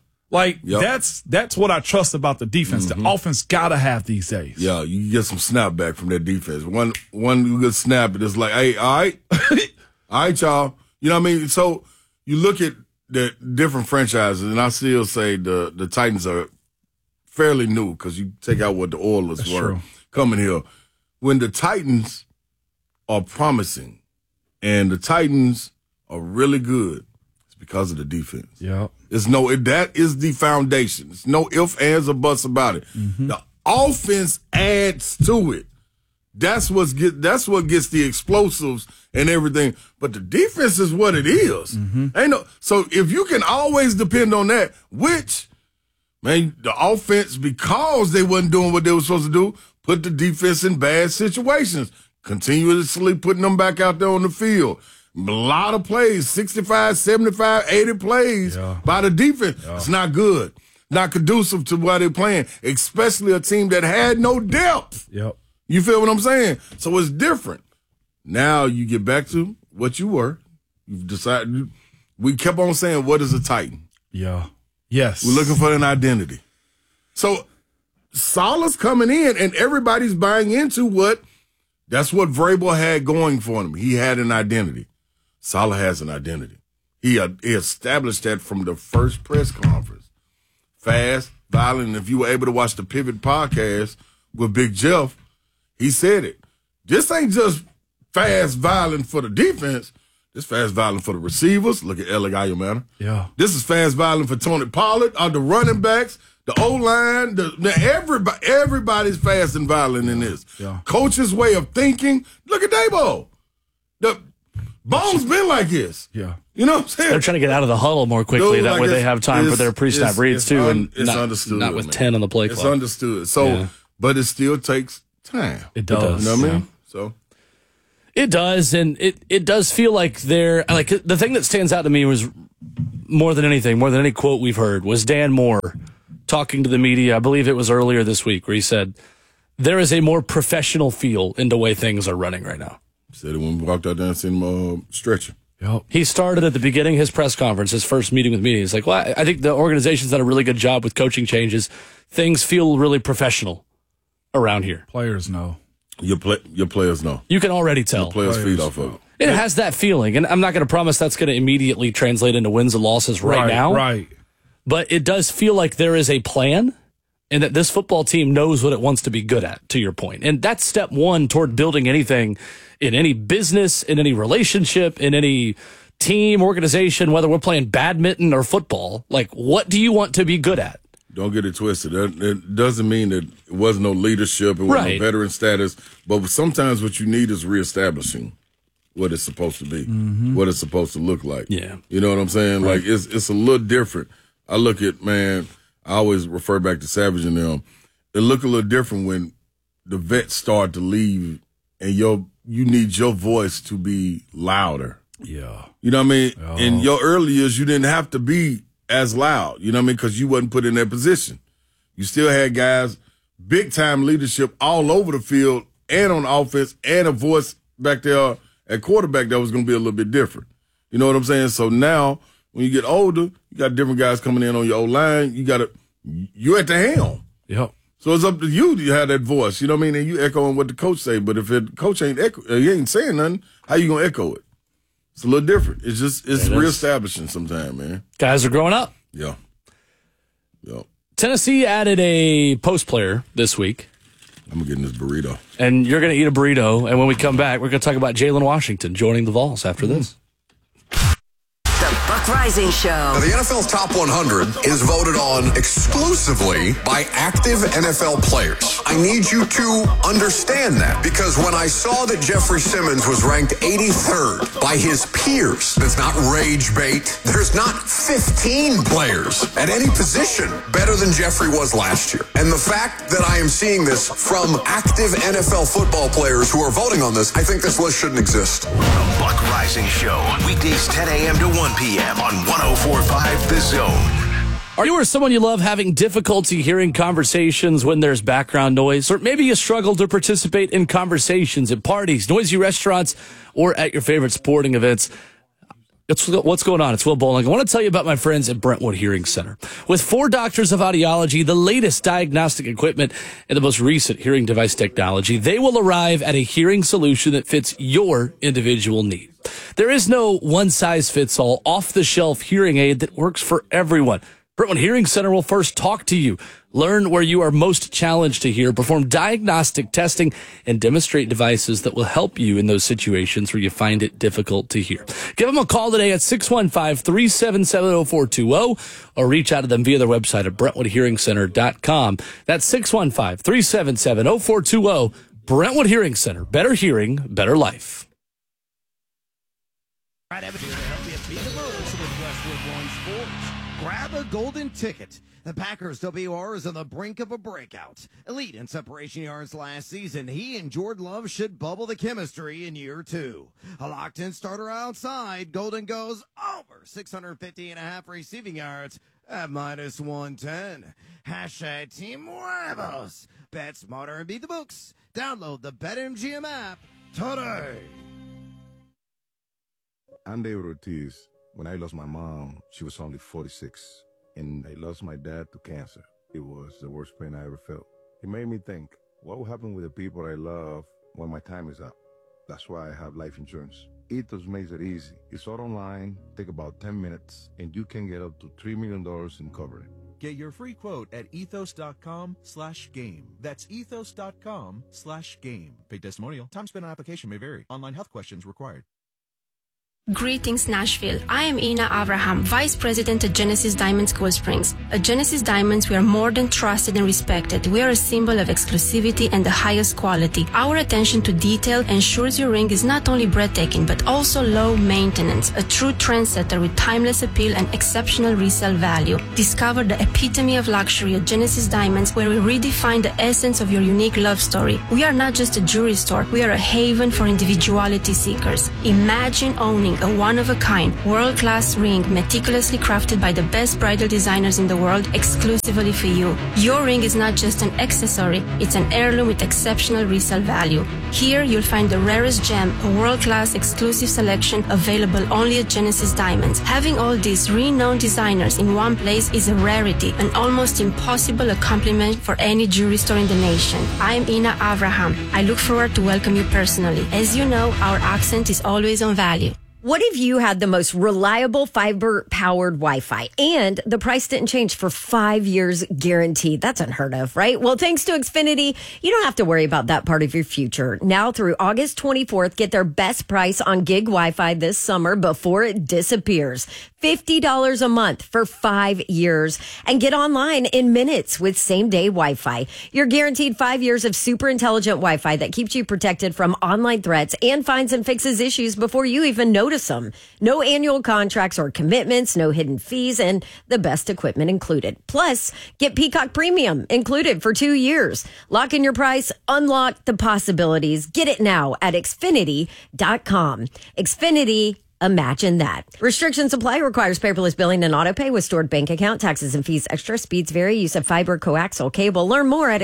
That's what I trust about the defense. The offense got to have these days. Yeah, you can get some snap back from that defense. One good snap, it's like, hey, all right. All right, y'all. You know what I mean? So you look at the different franchises, and I still say the Titans are fairly new because you take out what the Oilers were coming here. When the Titans are promising and the Titans are really good, it's because of the defense. Yeah. That is the foundation. There's no ifs, ands, or buts about it. The offense adds to it. That's what gets the explosives and everything. But the defense is what it is. So if you can always depend on that, which, man, the offense, because they wasn't doing what they were supposed to do, put the defense in bad situations, continuously putting them back out there on the field. A lot of plays, 65, 75, 80 plays by the defense. It's not good. Not conducive to why they're playing, especially a team that had no depth. Yep. You feel what I'm saying? So it's different. Now you get back to what you were. You've decided. We kept on saying, what is a Titan? Yeah. Yes. We're looking for an identity. So Saleh's coming in, and everybody's buying into that's what Vrabel had going for him. He had an identity. Saleh has an identity. He established that from the first press conference. Fast, violent. If you were able to watch the Pivot podcast with Big Jeff, he said it. This ain't just fast, violent for the defense. This fast, violent for the receivers. Look at Eli Ayomana. Yeah. This is fast, violent for Tony Pollard, the running backs, the O-line. Everybody's fast and violent in this. Yeah. Coach's way of thinking. Look at Dabo. Bones been like this. Yeah. You know what I'm saying? They're trying to get out of the huddle more quickly. Dude, that like way they have time for their pre-snap reads, too. And it's understood. Not with man. 10 on the play clock. It's understood. So, but it still takes time. It does. You know what I mean? So. It does, and it does feel like they're like the thing that stands out to me was more than any quote we've heard was Dan Moore talking to the media. I believe it was earlier this week where he said there is a more professional feel in the way things are running right now. Said it when we walked out there and seen him stretching. Yep. He started at the beginning of his press conference, his first meeting with media. He's like, well, I think the organization's done a really good job with coaching changes. Things feel really professional around here. Players know. Your players know. You can already tell. Your players feed off of it. It has that feeling, and I'm not going to promise that's going to immediately translate into wins and losses right now. Right. But it does feel like there is a plan and that this football team knows what it wants to be good at, to your point. And that's step one toward building anything in any business, in any relationship, in any team, organization, whether we're playing badminton or football. Like, what do you want to be good at? Don't get it twisted. It doesn't mean that it wasn't no leadership, it wasn't no veteran status. But sometimes what you need is reestablishing what it's supposed to be, what it's supposed to look like. Yeah. You know what I'm saying? Right. Like, it's a little different. I look at, man, I always refer back to Savage and them. It look a little different when the vets start to leave and you need your voice to be louder. Yeah. You know what I mean? Oh. In your early years, you didn't have to be as loud, you know what I mean? Because you wasn't put in that position. You still had guys, big time leadership all over the field and on offense, and a voice back there at quarterback that was going to be a little bit different. You know what I'm saying? So now, when you get older, you got different guys coming in on your O-line. You're at the helm. Yep. So it's up to you to have that voice, you know what I mean? And you echoing what the coach say. But if the coach ain't saying nothing, how you going to echo it? It's a little different. It's reestablishing sometime, man. Guys are growing up. Yeah. Tennessee added a post player this week. I'm going to get in this burrito. And you're going to eat a burrito. And when we come back, we're going to talk about Jalen Washington joining the Vols after this. The Buck Rising Show. Now, the NFL's Top 100 is voted on exclusively by active NFL players. I need you to understand that, because when I saw that Jeffrey Simmons was ranked 83rd by his peers, that's not rage bait. There's not 15 players at any position better than Jeffrey was last year. And the fact that I am seeing this from active NFL football players who are voting on this, I think this list shouldn't exist. The Buck Rising Show, weekdays 10 a.m. to 1 p.m. on 104.5 The Zone. Are you or someone you love having difficulty hearing conversations when there's background noise? Or maybe you struggle to participate in conversations at parties, noisy restaurants, or at your favorite sporting events? What's going on? It's Will Bowling. I want to tell you about my friends at Brentwood Hearing Center. With 4 doctors of audiology, the latest diagnostic equipment, and the most recent hearing device technology, they will arrive at a hearing solution that fits your individual need. There is no one-size-fits-all, off-the-shelf hearing aid that works for everyone. Brentwood Hearing Center will first talk to you, learn where you are most challenged to hear, perform diagnostic testing, and demonstrate devices that will help you in those situations where you find it difficult to hear. Give them a call today at 615-377-0420 or reach out to them via their website at BrentwoodHearingCenter.com. That's 615-377-0420. Brentwood Hearing Center. Better hearing, better life. Right, Evan, here to help you beat the most with Westwood One Sports. Grab a golden ticket. The Packers WR is on the brink of a breakout. Elite in separation yards last season, he and Jordan Love should bubble the chemistry in year 2. A locked-in starter outside, Golden goes over 650.5 receiving yards at -110. Hashtag Team Huevos. Bet smarter and beat the books. Download the BetMGM app today. I'm David Ortiz. When I lost my mom, she was only 46. And I lost my dad to cancer. It was the worst pain I ever felt. It made me think, what will happen with the people I love when my time is up? That's why I have life insurance. Ethos makes it easy. It's all online, take about 10 minutes, and you can get up to $3 million in coverage. Get your free quote at ethos.com/game. That's ethos.com/game. Paid testimonial. Time spent on application may vary. Online health questions required. Greetings, Nashville. I am Ina Avraham, Vice President at Genesis Diamonds Cool Springs. At Genesis Diamonds, we are more than trusted and respected. We are a symbol of exclusivity and the highest quality. Our attention to detail ensures your ring is not only breathtaking, but also low maintenance. A true trendsetter with timeless appeal and exceptional resale value. Discover the epitome of luxury at Genesis Diamonds, where we redefine the essence of your unique love story. We are not just a jewelry store. We are a haven for individuality seekers. Imagine owning a one-of-a-kind, world-class ring meticulously crafted by the best bridal designers in the world exclusively for you. Your ring is not just an accessory, it's an heirloom with exceptional resale value. Here, you'll find the rarest gem, a world-class exclusive selection available only at Genesis Diamonds. Having all these renowned designers in one place is a rarity, an almost impossible accomplishment for any jewelry store in the nation. I'm Ina Avraham. I look forward to welcome you personally. As you know, our accent is always on value. What if you had the most reliable fiber-powered Wi-Fi and the price didn't change for 5 years guaranteed? That's unheard of, right? Well, thanks to Xfinity, you don't have to worry about that part of your future. Now through August 24th, get their best price on gig Wi-Fi this summer before it disappears. $50 a month for 5 years and get online in minutes with same-day Wi-Fi. You're guaranteed 5 years of super intelligent Wi-Fi that keeps you protected from online threats and finds and fixes issues before you even notice them. No annual contracts or commitments, no hidden fees, and the best equipment included. Plus, get Peacock Premium included for 2 years. Lock in your price, unlock the possibilities. Get it now at Xfinity.com. Xfinity. Imagine that. Restrictions apply. Requires paperless billing and auto pay with stored bank account. Taxes and fees extra. Speeds vary. Use of fiber coaxial cable. Learn more at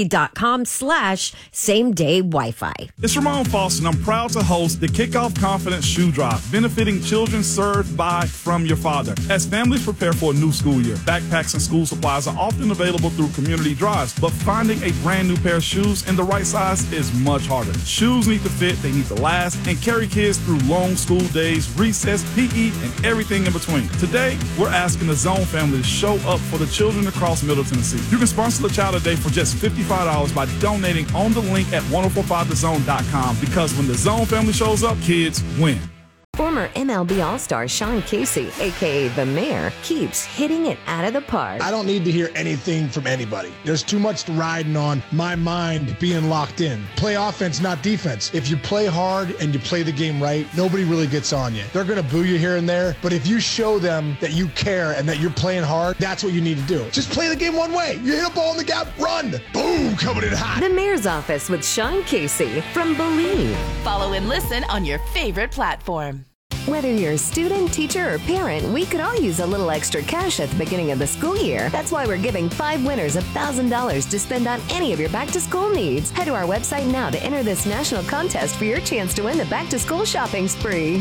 Xfinity.com/same-day Wi-Fi. It's Ramon Foster, and I'm proud to host the Kickoff Confidence Shoe Drive, benefiting children served by From Your Father. As families prepare for a new school year, backpacks and school supplies are often available through community drives, but finding a brand new pair of shoes in the right size is much harder. Shoes need to fit, they need to last, and carry kids through long school days, recess, PE, and everything in between. Today, we're asking the Zone family to show up for the children across Middle Tennessee. You can sponsor the child today for just $55 by donating on the link at 1045thezone.com, because when the Zone family shows up, kids win. Former MLB All-Star Sean Casey, a.k.a. The Mayor, keeps hitting it out of the park. I don't need to hear anything from anybody. There's too much riding on my mind being locked in. Play offense, not defense. If you play hard and you play the game right, nobody really gets on you. They're going to boo you here and there, but if you show them that you care and that you're playing hard, that's what you need to do. Just play the game one way. You hit a ball in the gap, run. Boom, coming in hot. The Mayor's Office with Sean Casey from Believe. Follow and listen on your favorite platform. Whether you're a student, teacher, or parent, we could all use a little extra cash at the beginning of the school year. That's why we're giving 5 winners $1,000 to spend on any of your back-to-school needs. Head to our website now to enter this national contest for your chance to win the back-to-school shopping spree.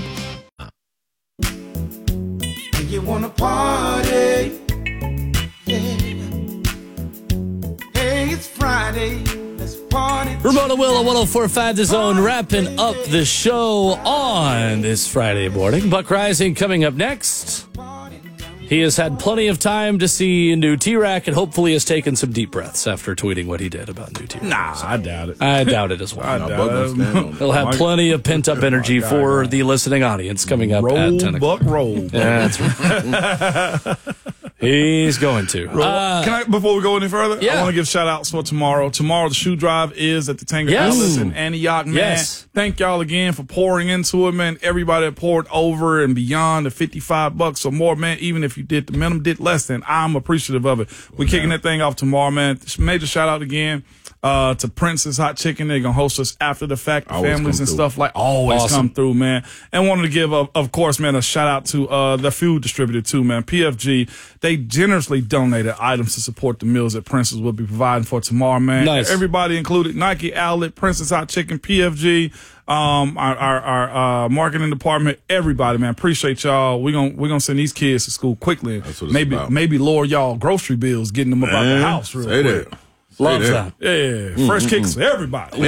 You wanna party? Yeah. Hey, it's Friday. Ramona Will at 104.5 The Zone, wrapping up the show on this Friday morning. Buck Rising coming up next. He has had plenty of time to see new T-Rack and hopefully has taken some deep breaths after tweeting what he did about new T-Rack. Nah, I doubt it. I doubt it as well. He'll have plenty of pent-up energy for the listening audience coming up at 10 o'clock. Roll. Yeah, that's right. He's going to. Before we go any further, yeah. I want to give shout-outs for tomorrow. Tomorrow, the shoe drive is at the Tanger Palace in Antioch, man. Yes. Thank y'all again for pouring into it, man. Everybody that poured over and beyond the $55 or more, man. Even if you did the minimum, did less than, I'm appreciative of it. We're kicking that thing off tomorrow, man. Major shout-out again to Prince's Hot Chicken. They're going to host us after the fact. Families and stuff like always come through, man. And wanted to give, of course, man, a shout-out to the food distributor, too, man. PFG. They generously donated items to support the meals that Prince's will be providing for tomorrow, man. Nice. Everybody included Nike Outlet, Prince's Hot Chicken, PFG, our marketing department, everybody, man. Appreciate y'all. We're gonna send these kids to school quickly. Maybe lower y'all grocery bills, getting them up out the house real quick. Love that. Yeah. Fresh kicks for everybody.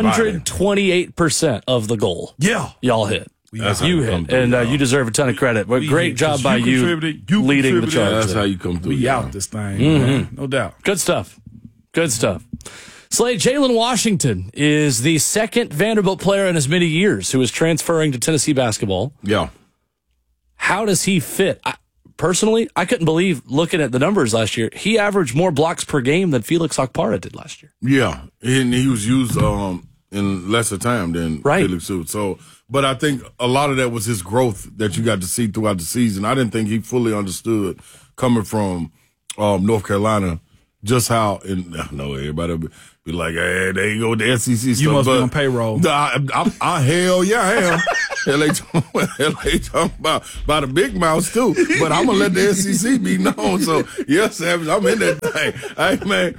128% of the goal. Yeah. Y'all hit. You hit, and you deserve a ton of credit. But great job by you leading the charge. That's how you come through. We out this thing, man. No doubt. Good stuff. Good stuff. Slade, Jalen Washington is the second Vanderbilt player in as many years who is transferring to Tennessee basketball. Yeah. How does he fit? Personally, I couldn't believe looking at the numbers last year. He averaged more blocks per game than Felix Okpara did last year. Yeah, and he was used in lesser time than Felix Hughes. So, but I think a lot of that was his growth that you got to see throughout the season. I didn't think he fully understood coming from North Carolina just how. And I know everybody be like, "Hey, there you go, the SEC stuff." You must be on payroll. I hell yeah, I am. LA talking about a big mouth too, but I'm gonna let the SEC be known. So yes, Savage, I'm in that thing. Hey man,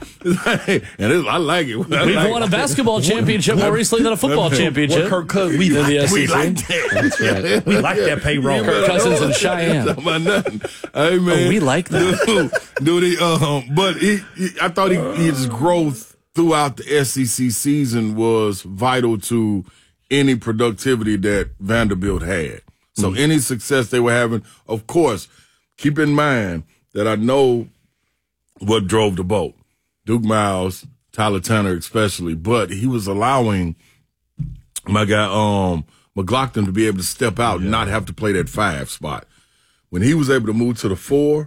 I like it. We've won a basketball championship more recently than a football championship. Kirk Cousins, we like that. That's right. We like that payroll. Kirk Cousins and Cheyenne. About nothing. Hey man, we like that. But I thought his growth throughout the SEC season was vital to any productivity that Vanderbilt had. So any success they were having, of course, keep in mind that I know what drove the boat. Duke Miles, Tyler Tanner especially, but he was allowing my guy McLaughlin to be able to step out and not have to play that 5 spot. When he was able to move to the 4,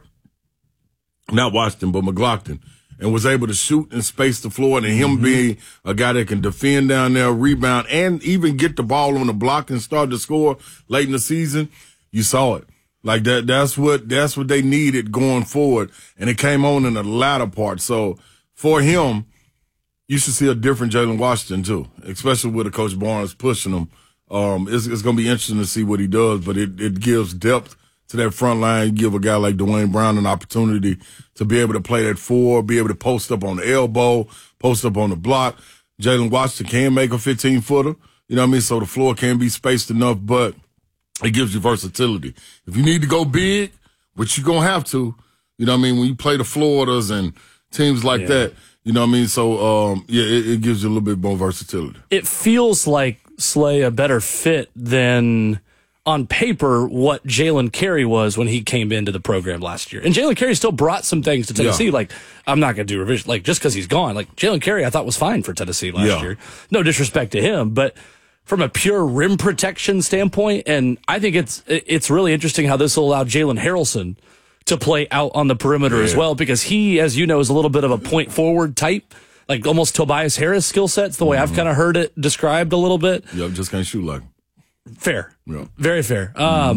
not Washington, but McLaughlin, and was able to shoot and space the floor, and him being a guy that can defend down there, rebound, and even get the ball on the block and start to score late in the season, you saw it. Like that's what they needed going forward, and it came on in the latter part. So for him, you should see a different Jalen Washington too, especially with a Coach Barnes pushing him. It's going to be interesting to see what he does, but it gives depth to that front line. Give a guy like Dwayne Brown an opportunity to be able to play that 4, be able to post up on the elbow, post up on the block. Jalen Washington can make a 15-footer, you know what I mean? So the floor can be spaced enough, but it gives you versatility. If you need to go big, which you're going to have to, you know what I mean, when you play the Floridas and teams like that, you know what I mean? So, it gives you a little bit more versatility. It feels like Slay a better fit than on paper what Jalen Carey was when he came into the program last year. And Jalen Carey still brought some things to Tennessee. Like, I'm not going to do revision. Like, just because he's gone. Like, Jalen Carey I thought was fine for Tennessee last year. No disrespect to him, but from a pure rim protection standpoint, and I think it's really interesting how this will allow Jalen Harrelson to play out on the perimeter as well, because he, as you know, is a little bit of a point forward type, like almost Tobias Harris skill sets, the way I've kind of heard it described a little bit. Yeah, just can't shoot like him. Fair. Yeah. Very fair.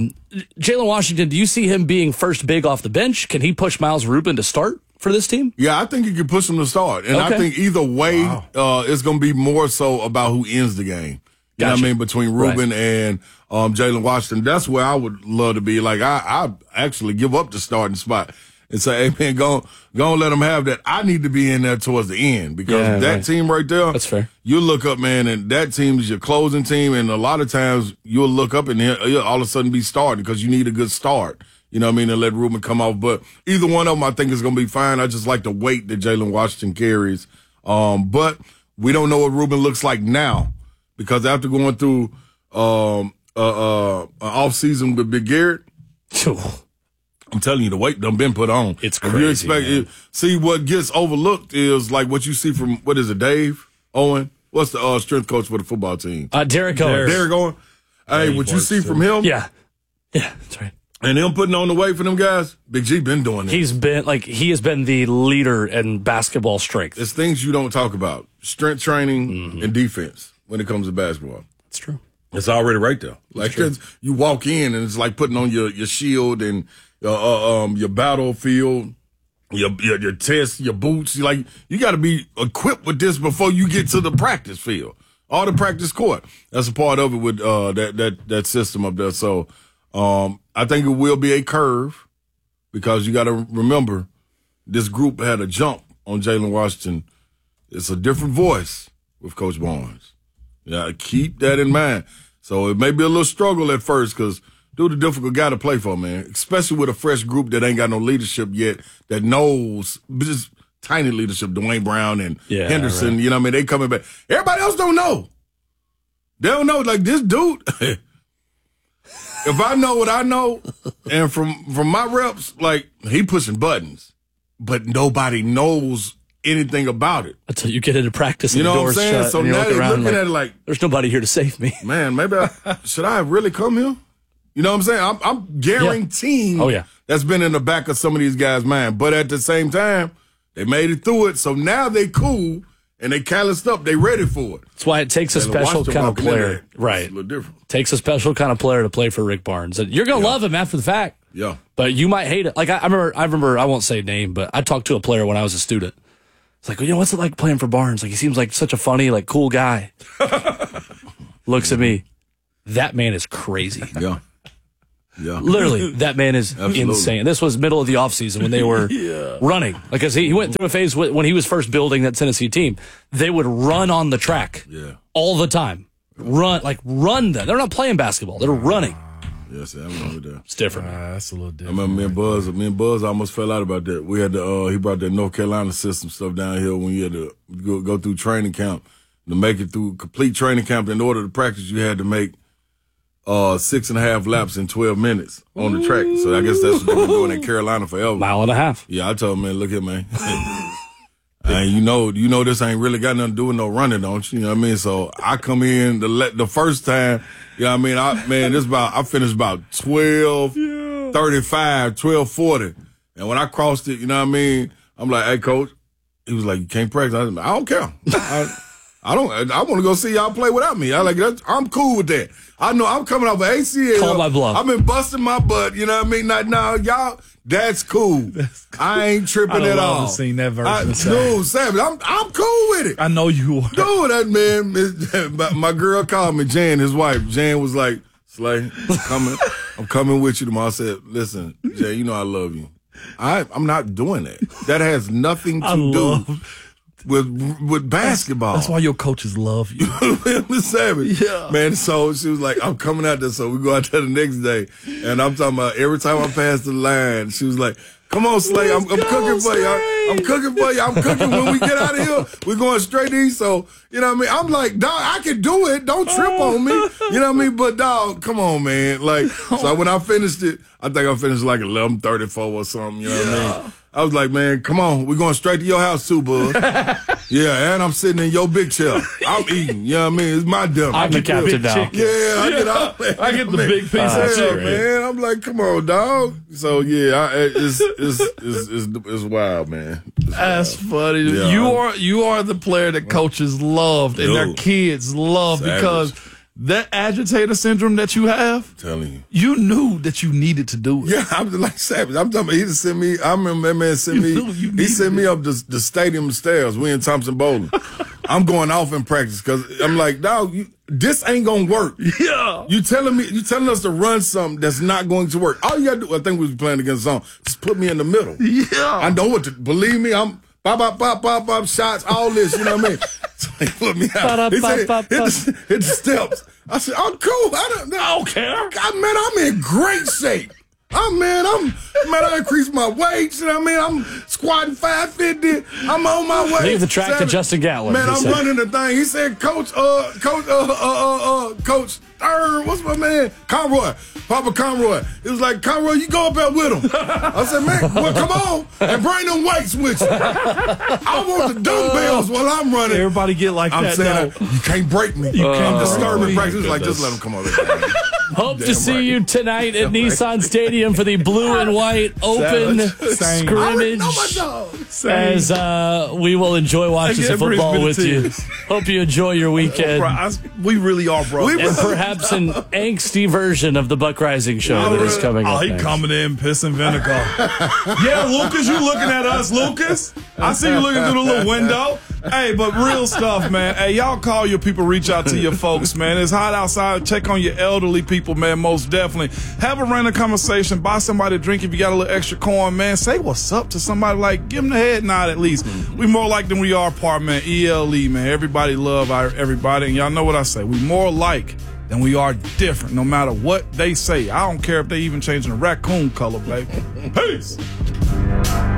Jalen Washington, do you see him being first big off the bench? Can he push Miles Rubin to start for this team? Yeah, I think he can push him to start. And I think either way, it's going to be more so about who ends the game. You know what I mean? Between Rubin and Jalen Washington. That's where I would love to be. Like, I actually give up the starting spot and say, hey, man, go let them have that. I need to be in there towards the end because that team right there, that's fair. You look up, man, and that team is your closing team, and a lot of times you'll look up and you'll all of a sudden be starting because you need a good start. You know what I mean? And let Rubin come off. But either one of them I think is going to be fine. I just like the weight that Jalen Washington carries. But we don't know what Rubin looks like now because after going through an off-season with Big Garrett, I'm telling you, the weight done been put on. It's crazy. You expect it. See, what gets overlooked is like what you see from, what is it, Dave Owen? What's the strength coach for the football team? Derek Owen. Derek Owen. Hey, what you see from him? Yeah, that's right. And him putting on the weight for them guys, Big G been doing it. He has been the leader in basketball strength. It's things you don't talk about. Strength training and defense when it comes to basketball. It's true. It's already right there. Like you walk in and it's like putting on your shield and your battlefield, your test, your boots. You got to be equipped with this before you get to the practice field or the practice court. That's a part of it with that system up there. So I think it will be a curve because you got to remember this group had a jump on Jalen Washington. It's a different voice with Coach Barnes. Yeah, keep that in mind. So it may be a little struggle at first because dude, a difficult guy to play for, man, especially with a fresh group that ain't got no leadership yet, that knows just tiny leadership, Dwayne Brown and Henderson, right. You know what I mean? They coming back. Everybody else don't know. They don't know. Like this dude, if I know what I know, and from my reps, like he pushing buttons, but nobody knows anything about it. Until you get into practice and You know the what I'm doors saying? shut. So and you're now they're around looking at it like, there's nobody here to save me. man, maybe should I really come here? You know what I'm saying? I'm guaranteeing that's been in the back of some of these guys' mind. But at the same time, they made it through it. So now they cool and they calloused up. They ready for it. That's why it takes a special kind of player. Right. It's a little different. Takes a special kind of player to play for Rick Barnes. And you're going to love him after the fact. Yeah. But you might hate it. Like I remember, I won't say name, but I talked to a player when I was a student. It's like, what's it like playing for Barnes? Like, he seems like such a funny, like, cool guy. Looks at me. That man is crazy. Yeah. Yeah. Literally, that man is insane. This was middle of the offseason when they were running. Like, cause he went through a phase when he was first building that Tennessee team. They would run on the track all the time. Run them. They're not playing basketball. They're running. Yes, I remember that. It's different. That's a little different. I remember me and Buzz almost fell out about that. We had he brought that North Carolina system stuff down here when you had to go through training camp. To make it through complete training camp, in order to practice, you had to make 6.5 laps in 12 minutes on the track. So I guess that's what they've been doing in Carolina forever. Mile and a half. Yeah, I told him, man, look here, man. And you know this ain't really got nothing to do with no running, don't you? You know what I mean? So I come in the first time, you know what I mean? I finished about 12:35, 12:40. And when I crossed it, you know what I mean? I'm like, hey, coach. He was like, you can't practice. I don't care. I want to go see y'all play without me. I'm cool with that. I know I'm coming off of ACL. Call my bluff. I've been busting my butt. You know what I mean? Now, y'all, that's cool. I ain't tripping at all. I haven't seen that version. No, Savage. I'm cool with it. I know you are. Dude, that man, my girl called me, Jan, his wife. Jan was like, Slay, I'm coming with you tomorrow. I said, listen, Jan, you know I love you. I'm not doing that. That has nothing to do with basketball. That's why your coaches love you. Savage. Yeah. Man, so she was like, I'm coming out there. So we go out there the next day. And I'm talking about every time I pass the line, she was like, come on, Slay. I'm cooking for you. I'm cooking for you. I'm cooking. When we get out of here, we're going straight east. So, you know what I mean? I'm like, dog, I can do it. Don't trip on me. You know what I mean? But, dog, come on, man. Like, so when I finished it, I think I finished like 11:34 or something. You know what I mean? I was like, man, come on. We're going straight to your house too, bud. Yeah, and I'm sitting in your big chair. I'm eating. You know what I mean? It's my dinner. I'm the captain now. Yeah, I get the big piece of chicken. Man, I'm like, come on, dog. So yeah, it's wild, man. That's funny. Yeah. You are the player that coaches loved and their kids love because that agitator syndrome that you have, I'm telling you, you knew that you needed to do it. Yeah, I'm like Savage. I'm talking about he just sent me. I remember that man sent me. He sent me up the stadium stairs. We in Thompson Bowling. I'm going off in practice because I'm like, dog, this ain't gonna work. Yeah, you telling us to run something that's not going to work. All you gotta do, I think we was playing against zone. Just put me in the middle. Yeah, I know what to believe me. I'm pop, shots, all this. You know what I mean? So he put me out. He said, hit the steps. I said, I'm cool. I don't care. I'm in great shape. I increased my weight. You know what I mean? I'm squatting 550. I'm on my way. Leave the track to Justin Gatlin. Man, I'm running the thing. He said, Coach what's my man? Conroy. Papa Conroy. It was like, Conroy, you go up there with him. I said, man, well, come on and bring them weights with you. I want the dumbbells while I'm running. Everybody get like I'm that. saying, you can't break me. You can't disturb me. Practice like, just let them come over there. Hope to see you tonight at Nissan Stadium for the blue and white open scrimmage. As we will enjoy watching some football with you. Hope you enjoy your weekend. We really are, bro. And perhaps an angsty version of the Buck Rising show that is coming up. He coming in pissing vinegar. Yeah, Lucas, you looking at us, Lucas? I see you looking through the little window. Hey, but real stuff, man. Hey, y'all call your people, reach out to your folks, man. It's hot outside. Check on your elderly people, man, most definitely. Have a random conversation. Buy somebody a drink if you got a little extra coin, man. Say what's up to somebody. Like, give them the head nod at least. We more like than we are apart, man. ELE, man. Everybody love everybody. And y'all know what I say. We more like than we are different, no matter what they say. I don't care if they even changing the raccoon color, baby. Peace.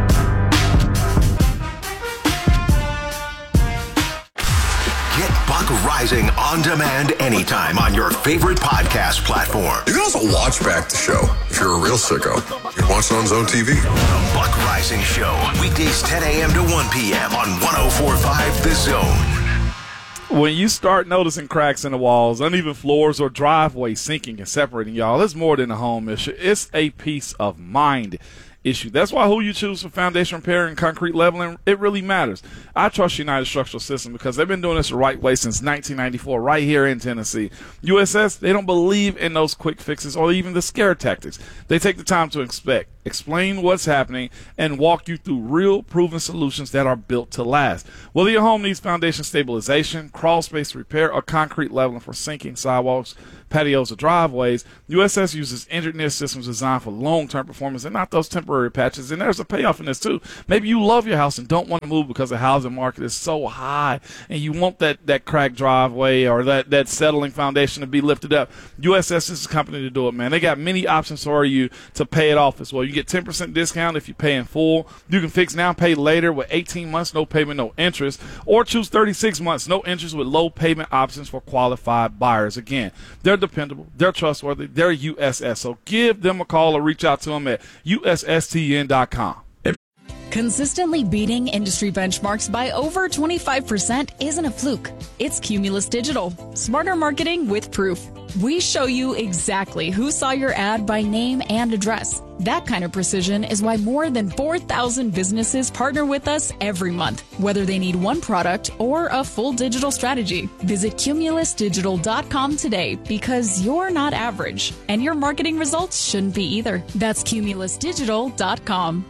Get Buck Rising on demand anytime on your favorite podcast platform. You can also watch back the show if you're a real sicko. You can watch it on Zone TV. The Buck Rising Show, weekdays 10 a.m. to 1 p.m. on 104.5 The Zone. When you start noticing cracks in the walls, uneven floors, or driveways sinking and separating, y'all, it's more than a home issue. It's a peace of mind issue. That's why who you choose for foundation repair and concrete leveling, it really matters. I trust United Structural Systems because they've been doing this the right way since 1994 right here in Tennessee. USS, they don't believe in those quick fixes or even the scare tactics. They take the time to inspect, explain what's happening, and walk you through real proven solutions that are built to last. Whether your home needs foundation stabilization, crawl space repair, or concrete leveling for sinking sidewalks, patios, or driveways, USS uses engineered systems designed for long-term performance and not those temporary patches. And there's a payoff in this too. Maybe you love your house and don't want to move because the housing market is so high and you want that cracked driveway or that settling foundation to be lifted up. USS is the company to do it, man. They got many options for you to pay it off as well. You get 10% discount if you pay in full. You can fix now, pay later with 18 months, no payment, no interest, or choose 36 months, no interest with low payment options for qualified buyers. Again, they're dependable, they're trustworthy, they're USS. So give them a call or reach out to them at USSTN.com. Consistently beating industry benchmarks by over 25% isn't a fluke. It's Cumulus Digital. Smarter marketing with proof. We show you exactly who saw your ad by name and address. That kind of precision is why more than 4,000 businesses partner with us every month, whether they need one product or a full digital strategy. Visit cumulusdigital.com today because you're not average, and your marketing results shouldn't be either. That's cumulusdigital.com.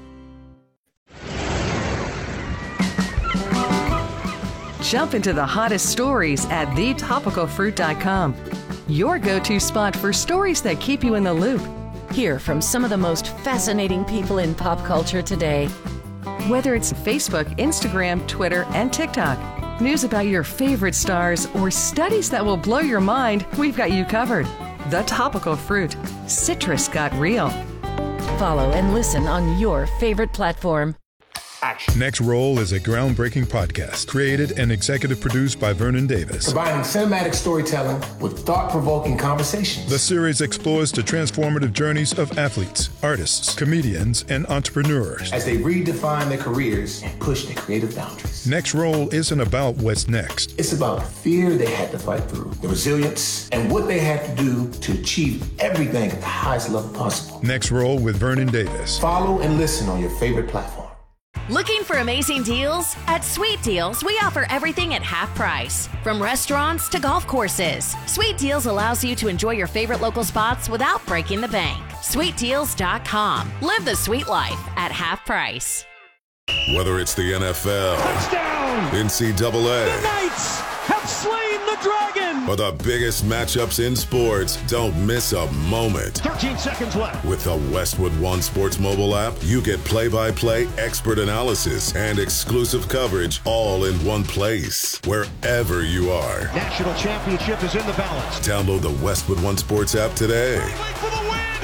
Jump into the hottest stories at thetopicalfruit.com. Your go-to spot for stories that keep you in the loop. Hear from some of the most fascinating people in pop culture today. Whether it's Facebook, Instagram, Twitter, and TikTok, news about your favorite stars, or studies that will blow your mind, we've got you covered. The Topical Fruit. Citrus got real. Follow and listen on your favorite platform. Action. Next Roll is a groundbreaking podcast created and executive produced by Vernon Davis. Combining cinematic storytelling with thought-provoking conversations. The series explores the transformative journeys of athletes, artists, comedians, and entrepreneurs as they redefine their careers and push their creative boundaries. Next Roll isn't about what's next. It's about the fear they had to fight through, the resilience, and what they had to do to achieve everything at the highest level possible. Next Roll with Vernon Davis. Follow and listen on your favorite platform. Looking for amazing deals? At Sweet Deals, we offer everything at half price. From restaurants to golf courses, Sweet Deals allows you to enjoy your favorite local spots without breaking the bank. SweetDeals.com. Live the sweet life at half price. Whether it's the NFL, touchdown, NCAA, the Knights have slain the dragon, or the biggest matchups in sports, don't miss a moment. 13 seconds left. With the Westwood One Sports mobile app, you get play-by-play expert analysis and exclusive coverage all in one place, wherever you are. National championship is in the balance. Download the Westwood One Sports app today. For the win.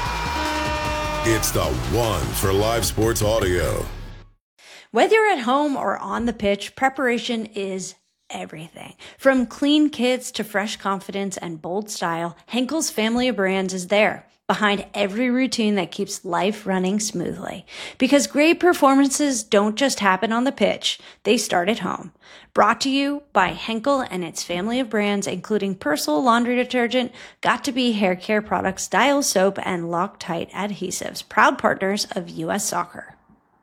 Yeah! It's the one for live sports audio. Whether you're at home or on the pitch, preparation is everything. From clean kits to fresh confidence and bold style, Henkel's family of brands is there, behind every routine that keeps life running smoothly. Because great performances don't just happen on the pitch, they start at home. Brought to you by Henkel and its family of brands, including Persil laundry detergent, Got2b hair care products, Dial soap, and Loctite adhesives, proud partners of U.S. Soccer.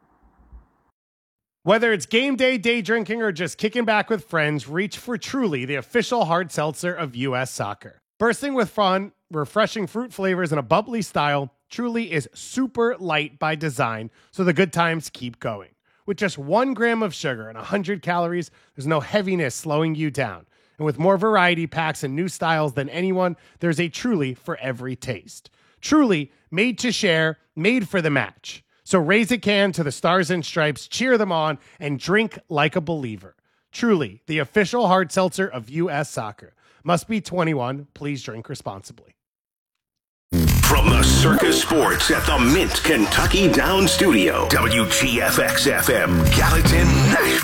Whether it's game day, day drinking, or just kicking back with friends, reach for Truly, the official hard seltzer of U.S. Soccer. Bursting with fun, refreshing fruit flavors, and a bubbly style, Truly is super light by design, so the good times keep going. With just 1 gram of sugar and 100 calories, there's no heaviness slowing you down. And with more variety packs and new styles than anyone, there's a Truly for every taste. Truly, made to share, made for the match. So raise a can to the Stars and Stripes, cheer them on, and drink like a believer. Truly, the official hard seltzer of U.S. Soccer. Must be 21. Please drink responsibly. From the Circus Sports at the Mint Kentucky Down Studio, WGFX-FM, Gallatin, Nashville.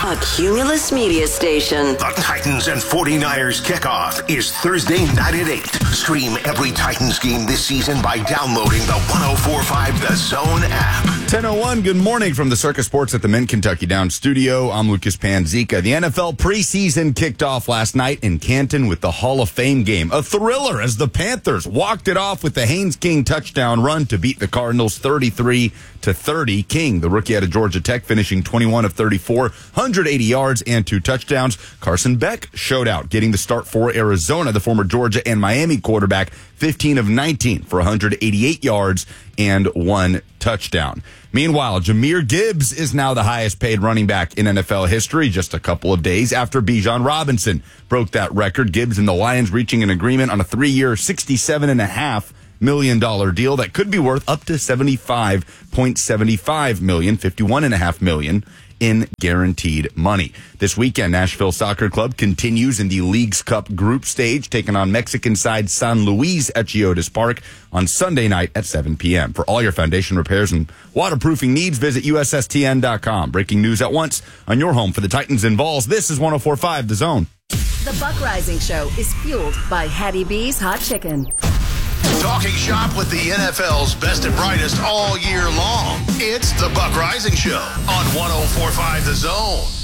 a Cumulus media station. The Titans and 49ers kickoff is Thursday night at 8. Stream every Titans game this season by downloading the 104.5 The Zone app. 10:01, good morning from the Circus Sports at the Mint Kentucky Down studio. I'm Lucas Panzica. The NFL preseason kicked off last night in Canton with the Hall of Fame game. A thriller as the Panthers walked it off with the Haynes King touchdown run to beat the Cardinals 33-30. King, the rookie out of Georgia Tech, finishing 21 of 34, 180 yards and 2 touchdowns. Carson Beck showed out, getting the start for Arizona. The former Georgia and Miami quarterback, 15 of 19 for 188 yards and 1 touchdown. Meanwhile, Jahmyr Gibbs is now the highest paid running back in NFL history, just a couple of days after Bijan Robinson broke that record. Gibbs and the Lions reaching an agreement on a 3-year, $67.5 million deal that could be worth up to $75.75 million, $51.5 million in guaranteed money. This weekend, Nashville Soccer Club continues in the Leagues Cup group stage, taking on Mexican side San Luis at Geodis Park on Sunday night at 7 p.m. For all your foundation repairs and waterproofing needs, visit USSTN.com. Breaking news at once on your home for the Titans and Vols. This is 104.5 The Zone. The Buck Rising Show is fueled by Hattie B's Hot Chicken. Talking shop with the NFL's best and brightest all year long. It's the Buck Rising Show on 104.5 The Zone.